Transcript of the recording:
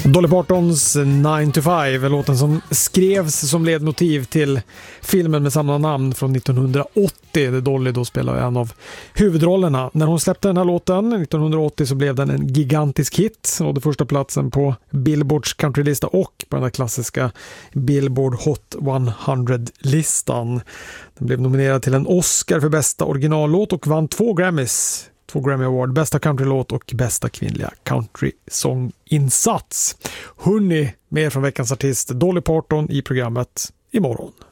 Dolly Partons 9 to 5, låten som skrevs som ledmotiv till filmen med samma namn från 1980, där Dolly då spelar en av huvudrollerna. När hon släppte den här låten 1980 så blev den en gigantisk hit och det första platsen på Billboards countrylista och på den här klassiska Billboard Hot 100-listan. Den blev nominerad till en Oscar för bästa originallåt och vann 2 Grammy Award, bästa countrylåt och bästa kvinnliga country-sånginsats. Hörrni, mer från veckans artist Dolly Parton i programmet imorgon.